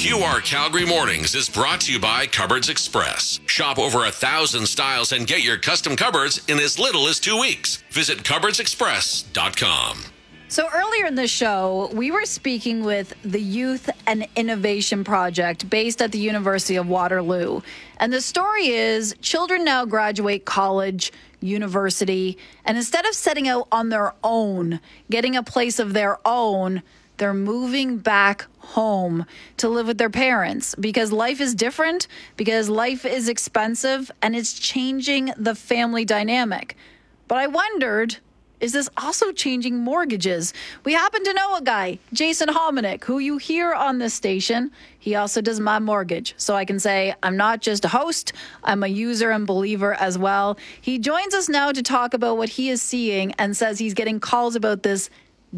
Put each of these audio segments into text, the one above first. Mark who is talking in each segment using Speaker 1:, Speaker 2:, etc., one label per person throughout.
Speaker 1: QR Calgary Mornings is brought to you by Cupboards Express. Shop over 1,000 styles and get your custom cupboards in as little as 2 weeks. Visit cupboardsexpress.com.
Speaker 2: So earlier in the show, we were speaking with the Youth and Innovation Project based at the University of Waterloo. And the story is children now graduate college, university, and instead of setting out on their own, getting a place of their own, they're moving back home to live with their parents because life is different, because life is expensive, and it's changing the family dynamic. But I wondered, is this also changing mortgages? We happen to know a guy, Jason Hominick, who you hear on this station. He also does my mortgage. So I can say I'm not just a host, I'm a user and believer as well. He joins us now to talk about what he is seeing and says he's getting calls about this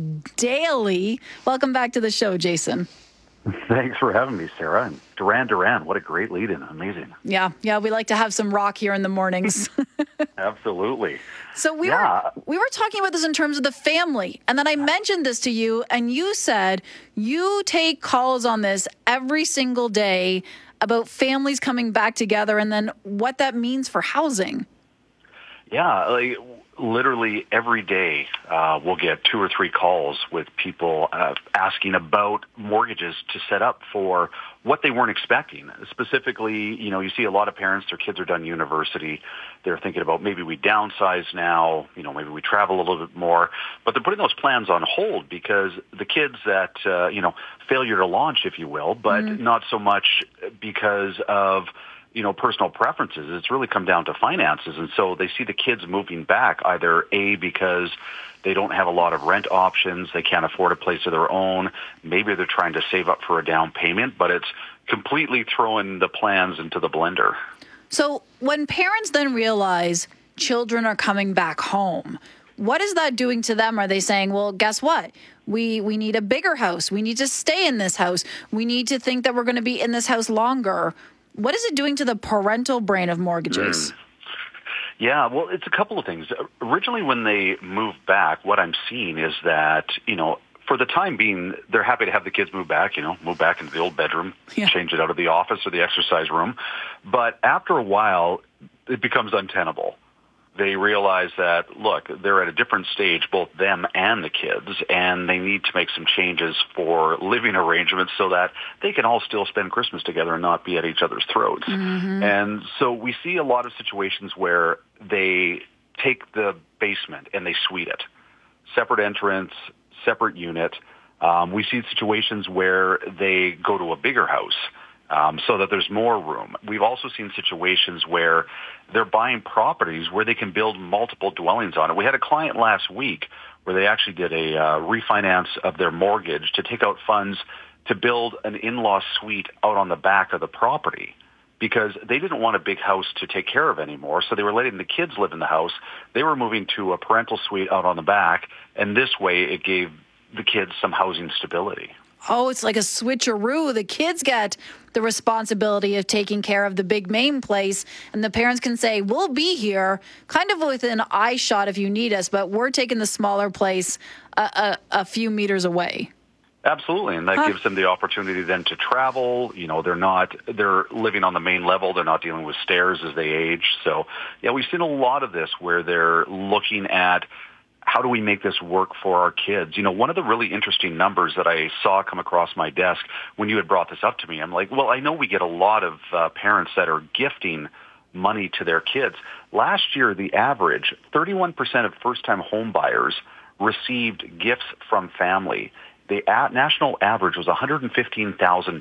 Speaker 2: daily. Welcome back to the show, Jason.
Speaker 3: Thanks for having me, Sarah. And Duran, what a great lead-in. Amazing.
Speaker 2: Yeah, we like to have some rock here in the mornings.
Speaker 3: Absolutely.
Speaker 2: So we were talking about this in terms of the family, and then I mentioned this to you, and you said you take calls on this every single day about families coming back together and then what that means for housing.
Speaker 3: Yeah, literally every day we'll get 2 or 3 calls with people asking about mortgages to set up for what they weren't expecting. Specifically, you see a lot of parents, their kids are done university. They're thinking about maybe we downsize now, maybe we travel a little bit more. But they're putting those plans on hold because the kids that, failure to launch, if you will, but not so much because of personal preferences. It's really come down to finances. And so they see the kids moving back either A, because they don't have a lot of rent options, they can't afford a place of their own, maybe they're trying to save up for a down payment, but it's completely throwing the plans into the blender.
Speaker 2: So when parents then realize children are coming back home, what is that doing to them? Are they saying, well, guess what? We need a bigger house. We need to stay in this house. We need to think that we're going to be in this house longer. What is it doing to the parental brain of mortgages?
Speaker 3: Yeah, well, it's a couple of things. Originally, when they move back, what I'm seeing is that, for the time being, they're happy to have the kids move back into the old bedroom, change it out of the office or the exercise room. But after a while, it becomes untenable. They realize that, look, they're at a different stage, both them and the kids, and they need to make some changes for living arrangements so that they can all still spend Christmas together and not be at each other's throats. Mm-hmm. And so we see a lot of situations where they take the basement and they suite it. Separate entrance, separate unit. We see situations where they go to a bigger house. So that there's more room. We've also seen situations where they're buying properties where they can build multiple dwellings on it. We had a client last week where they actually did a refinance of their mortgage to take out funds to build an in-law suite out on the back of the property because they didn't want a big house to take care of anymore, so they were letting the kids live in the house. They were moving to a parental suite out on the back, and this way it gave the kids some housing stability.
Speaker 2: Oh, it's like a switcheroo. The kids get the responsibility of taking care of the big main place, and the parents can say, we'll be here kind of within eye shot if you need us, but we're taking the smaller place a few meters away.
Speaker 3: Absolutely, and that gives them the opportunity then to travel. They're living on the main level. They're not dealing with stairs as they age. So, we've seen a lot of this where they're looking at how do we make this work for our kids? One of the really interesting numbers that I saw come across my desk when you had brought this up to me, I'm like, well, I know we get a lot of parents that are gifting money to their kids. Last year, the average, 31% of first-time home buyers received gifts from family. The national average was $115,000